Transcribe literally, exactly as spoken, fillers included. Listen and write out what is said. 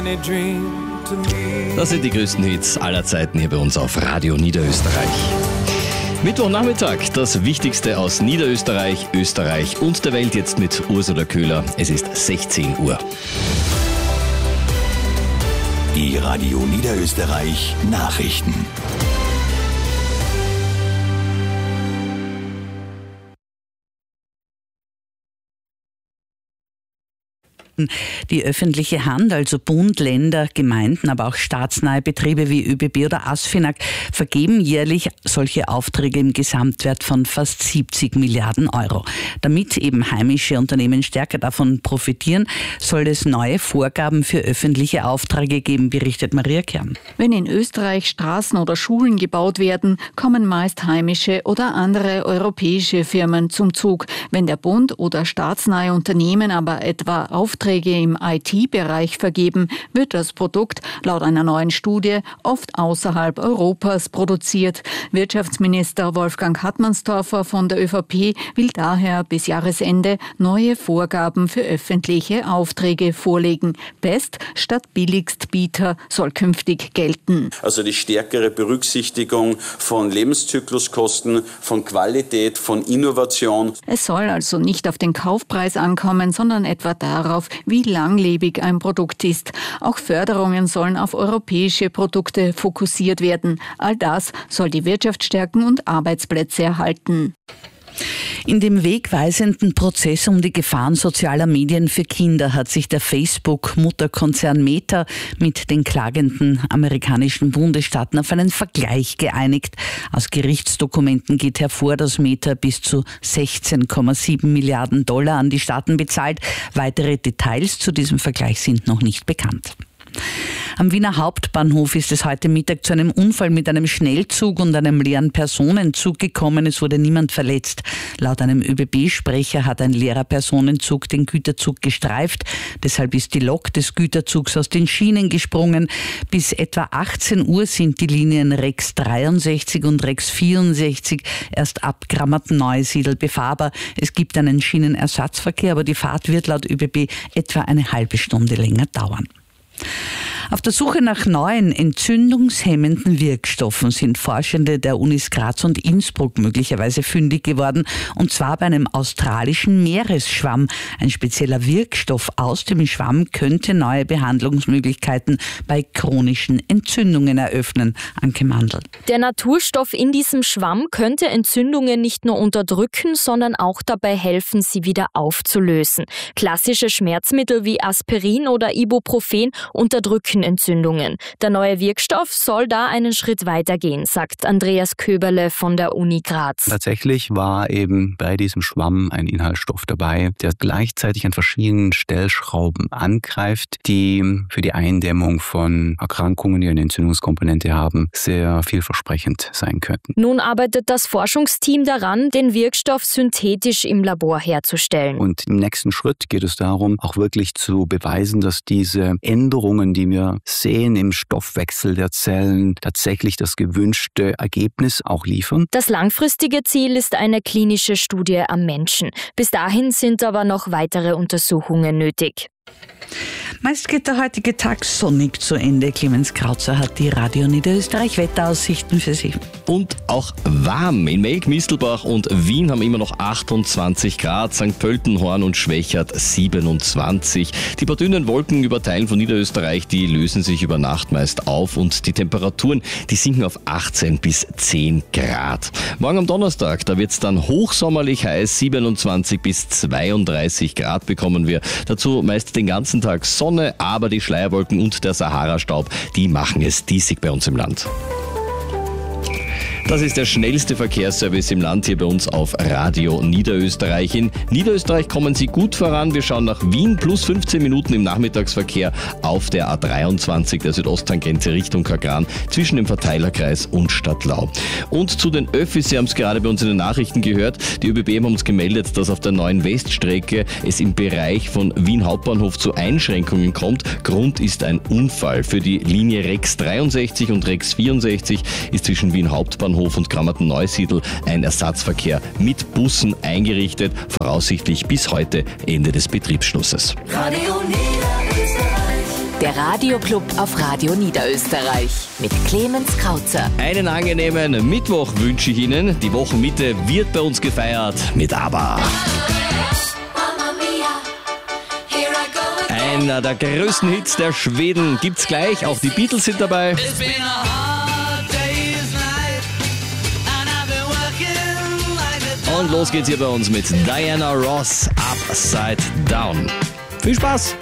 Das sind die größten Hits aller Zeiten hier bei uns auf Radio Niederösterreich. Mittwochnachmittag, das Wichtigste aus Niederösterreich, Österreich und der Welt jetzt mit Ursula Köhler. Es ist sechzehn Uhr. Die Radio Niederösterreich Nachrichten. Die öffentliche Hand, also Bund, Länder, Gemeinden, aber auch staatsnahe Betriebe wie ÖBB oder ASFINAG vergeben jährlich solche Aufträge im Gesamtwert von fast siebzig Milliarden Euro. Damit eben heimische Unternehmen stärker davon profitieren, soll es neue Vorgaben für öffentliche Aufträge geben, berichtet Maria Kern. Wenn in Österreich Straßen oder Schulen gebaut werden, kommen meist heimische oder andere europäische Firmen zum Zug. Wenn der Bund oder staatsnahe Unternehmen aber etwa Aufträge im I T-Bereich vergeben, wird das Produkt laut einer neuen Studie oft außerhalb Europas produziert. Wirtschaftsminister Wolfgang Hartmannstorfer von der ÖVP will daher bis Jahresende neue Vorgaben für öffentliche Aufträge vorlegen. Best statt Billigstbieter soll künftig gelten. Also die stärkere Berücksichtigung von Lebenszykluskosten, von Qualität, von Innovation. Es soll also nicht auf den Kaufpreis ankommen, sondern etwa darauf, wie langlebig ein Produkt ist. Auch Förderungen sollen auf europäische Produkte fokussiert werden. All das soll die Wirtschaft stärken und Arbeitsplätze erhalten. In dem wegweisenden Prozess um die Gefahren sozialer Medien für Kinder hat sich der Facebook-Mutterkonzern Meta mit den klagenden amerikanischen Bundesstaaten auf einen Vergleich geeinigt. Aus Gerichtsdokumenten geht hervor, dass Meta bis zu sechzehn Komma sieben Milliarden Dollar an die Staaten bezahlt. Weitere Details zu diesem Vergleich sind noch nicht bekannt. Am Wiener Hauptbahnhof ist es heute Mittag zu einem Unfall mit einem Schnellzug und einem leeren Personenzug gekommen. Es wurde niemand verletzt. Laut einem ÖBB-Sprecher hat ein leerer Personenzug den Güterzug gestreift. Deshalb ist die Lok des Güterzugs aus den Schienen gesprungen. Bis etwa achtzehn Uhr sind die Linien Rex dreiundsechzig und Rex vierundsechzig erst ab Grammatten-Neusiedl befahrbar. Es gibt einen Schienenersatzverkehr, aber die Fahrt wird laut ÖBB etwa eine halbe Stunde länger dauern. Auf der Suche nach neuen entzündungshemmenden Wirkstoffen sind Forschende der Unis Graz und Innsbruck möglicherweise fündig geworden, und zwar bei einem australischen Meeresschwamm. Ein spezieller Wirkstoff aus dem Schwamm könnte neue Behandlungsmöglichkeiten bei chronischen Entzündungen eröffnen. Anke Mandl. Der Naturstoff in diesem Schwamm könnte Entzündungen nicht nur unterdrücken, sondern auch dabei helfen, sie wieder aufzulösen. Klassische Schmerzmittel wie Aspirin oder Ibuprofen unterdrücken Entzündungen. Der neue Wirkstoff soll da einen Schritt weiter gehen, sagt Andreas Köberle von der Uni Graz. Tatsächlich war eben bei diesem Schwamm ein Inhaltsstoff dabei, der gleichzeitig an verschiedenen Stellschrauben angreift, die für die Eindämmung von Erkrankungen, die eine Entzündungskomponente haben, sehr vielversprechend sein könnten. Nun arbeitet das Forschungsteam daran, den Wirkstoff synthetisch im Labor herzustellen. Und im nächsten Schritt geht es darum, auch wirklich zu beweisen, dass diese Änderungen, die wir sehen im Stoffwechsel der Zellen, tatsächlich das gewünschte Ergebnis auch liefern. Das langfristige Ziel ist eine klinische Studie am Menschen. Bis dahin sind aber noch weitere Untersuchungen nötig. Meist geht der heutige Tag sonnig zu Ende. Clemens Krautzer hat die Radio Niederösterreich Wetteraussichten für Sie. Und auch warm. In Melk, Mistelbach und Wien haben immer noch achtundzwanzig Grad, Sankt Pölten, Horn und Schwächert siebenundzwanzig. Die paar dünnen Wolken über Teilen von Niederösterreich, die lösen sich über Nacht meist auf und die Temperaturen, die sinken auf achtzehn bis zehn Grad. Morgen am Donnerstag, da wird es dann hochsommerlich heiß, siebenundzwanzig bis zweiunddreißig Grad bekommen wir. Dazu meist den ganzen Tag Sonne, aber die Schleierwolken und der Sahara-Staub, die machen es diesig bei uns im Land. Das ist der schnellste Verkehrsservice im Land hier bei uns auf Radio Niederösterreich. In Niederösterreich kommen Sie gut voran. Wir schauen nach Wien, plus fünfzehn Minuten im Nachmittagsverkehr auf der A dreiundzwanzig, der Südosttangente Richtung Kagran, zwischen dem Verteilerkreis und Stadtlau. Und zu den Öffis, Sie haben es gerade bei uns in den Nachrichten gehört, die ÖBB haben uns gemeldet, dass auf der neuen Weststrecke es im Bereich von Wien Hauptbahnhof zu Einschränkungen kommt. Grund ist ein Unfall. Für die Linie Rex dreiundsechzig und Rex vierundsechzig ist zwischen Wien Hauptbahnhof und Grammatten-Neusiedl ein Ersatzverkehr mit Bussen eingerichtet, voraussichtlich bis heute Ende des Betriebsschlusses. Radio Niederösterreich. Der Radioclub auf Radio Niederösterreich mit Clemens Krauzer. Einen angenehmen Mittwoch wünsche ich Ihnen. Die Wochenmitte wird bei uns gefeiert mit ABBA. Einer der größten Hits der Schweden gibt's gleich. Auch die Beatles sind dabei. Und los geht's hier bei uns mit Diana Ross, Upside Down. Viel Spaß!